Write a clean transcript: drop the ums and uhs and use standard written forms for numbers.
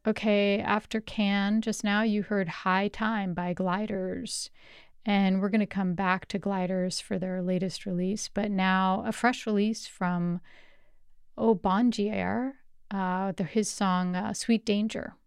Okay, after Can, just now you heard High Time by Gliders. And we're going to come back to Gliders for their latest release, but now a fresh release from Bon Gier, his song Sweet Danger.